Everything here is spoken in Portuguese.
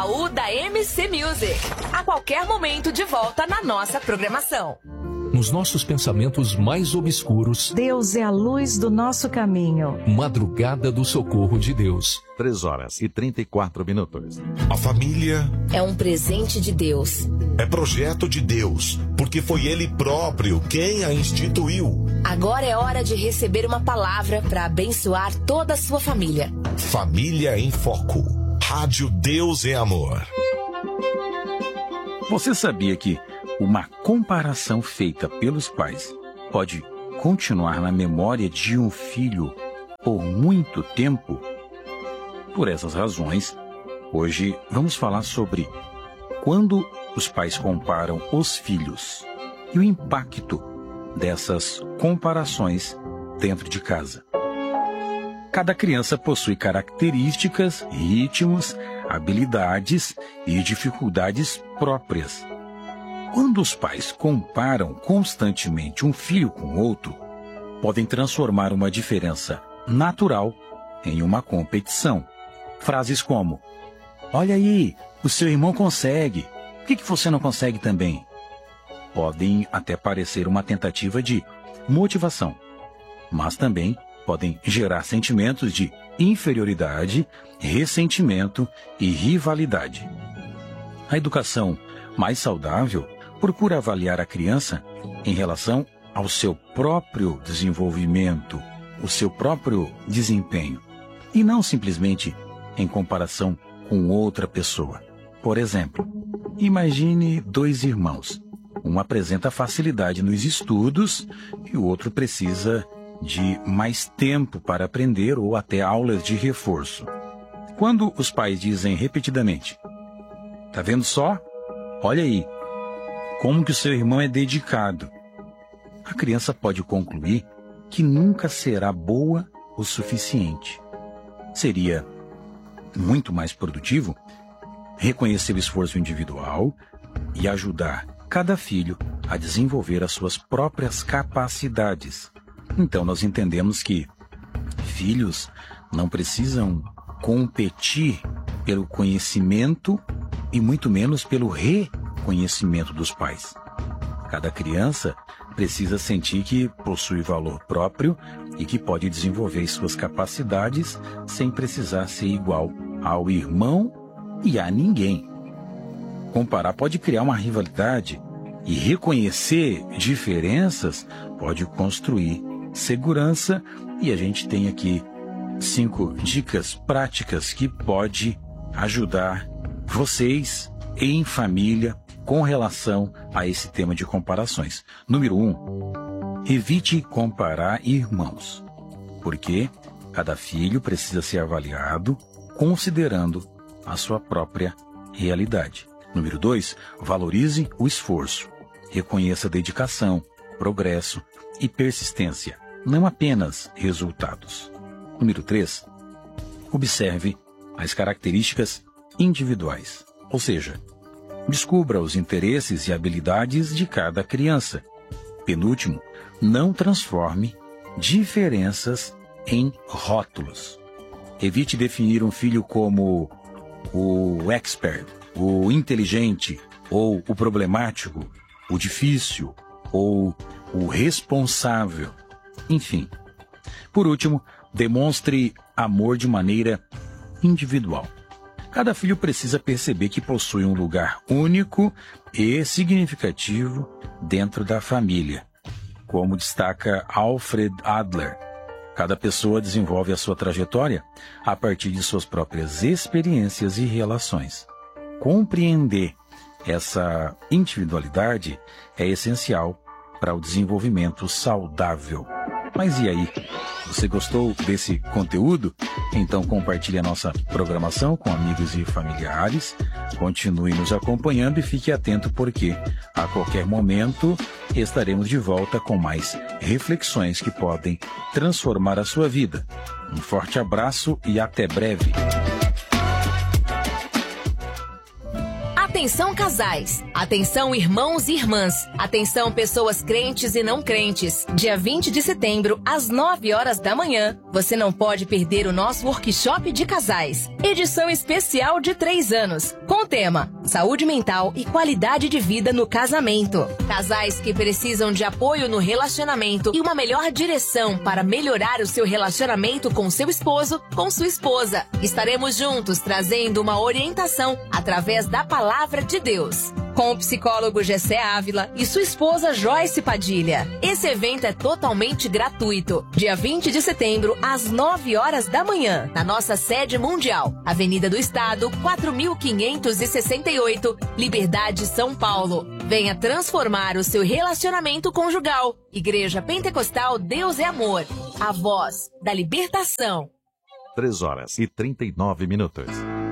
Baú da MC Music. A qualquer momento de volta na nossa programação. Nos nossos pensamentos mais obscuros, Deus é a luz do nosso caminho. Madrugada do Socorro de Deus. 3h34. A família é um presente de Deus. É projeto de Deus, porque foi Ele próprio quem a instituiu. Agora é hora de receber uma palavra para abençoar toda a sua família. Família em Foco. Rádio Deus é Amor. Você sabia que uma comparação feita pelos pais pode continuar na memória de um filho por muito tempo? Por essas razões, hoje vamos falar sobre quando os pais comparam os filhos e o impacto dessas comparações dentro de casa. Cada criança possui características, ritmos, habilidades e dificuldades próprias. Quando os pais comparam constantemente um filho com outro, podem transformar uma diferença natural em uma competição. Frases como: "Olha aí, o seu irmão consegue. Por que você não consegue também?" Podem até parecer uma tentativa de motivação, mas também podem gerar sentimentos de inferioridade, ressentimento e rivalidade. A educação mais saudável procura avaliar a criança em relação ao seu próprio desenvolvimento, o seu próprio desempenho, e não simplesmente em comparação com outra pessoa. Por exemplo, imagine dois irmãos. Um apresenta facilidade nos estudos e o outro precisa de mais tempo para aprender ou até aulas de reforço. Quando os pais dizem repetidamente: "Tá vendo só? Olha aí, como que o seu irmão é dedicado", a criança pode concluir que nunca será boa o suficiente. Seria muito mais produtivo reconhecer o esforço individual e ajudar cada filho a desenvolver as suas próprias capacidades. Então nós entendemos que filhos não precisam competir pelo conhecimento e muito menos pelo reconhecimento dos pais. Cada criança precisa sentir que possui valor próprio e que pode desenvolver suas capacidades sem precisar ser igual ao irmão e a ninguém. Comparar pode criar uma rivalidade e reconhecer diferenças pode construir segurança, e a gente tem aqui 5 dicas práticas que pode ajudar vocês em família com relação a esse tema de comparações. Número 1, evite comparar irmãos, porque cada filho precisa ser avaliado considerando a sua própria realidade. Número 2, valorize o esforço. Reconheça dedicação, progresso e persistência, não apenas resultados. Número 3, observe as características individuais, ou seja, descubra os interesses e habilidades de cada criança. Penúltimo, não transforme diferenças em rótulos. Evite definir um filho como o expert, o inteligente, ou o problemático, o difícil, ou o responsável. Enfim. Por último, demonstre amor de maneira individual. Cada filho precisa perceber que possui um lugar único e significativo dentro da família. Como destaca Alfred Adler, cada pessoa desenvolve a sua trajetória a partir de suas próprias experiências e relações. Compreender essa individualidade é essencial para o desenvolvimento saudável. Mas e aí? Você gostou desse conteúdo? Então compartilhe a nossa programação com amigos e familiares. Continue nos acompanhando e fique atento, porque a qualquer momento estaremos de volta com mais reflexões que podem transformar a sua vida. Um forte abraço e até breve. Atenção casais, atenção irmãos e irmãs, atenção pessoas crentes e não crentes. Dia 20 de setembro, às 9 horas da manhã, você não pode perder o nosso workshop de casais. Edição especial de 3 anos, com o tema Saúde Mental e Qualidade de Vida no Casamento. Casais que precisam de apoio no relacionamento e uma melhor direção para melhorar o seu relacionamento com seu esposo, com sua esposa. Estaremos juntos trazendo uma orientação através da Palavra de Deus, com o psicólogo Gessé Ávila e sua esposa Joyce Padilha. Esse evento é totalmente gratuito. Dia 20 de setembro, às 9 horas da manhã, na nossa sede mundial, Avenida do Estado, 4568, Liberdade, São Paulo. Venha transformar o seu relacionamento conjugal. Igreja Pentecostal Deus é Amor, a voz da libertação. 3 horas e 39 minutos.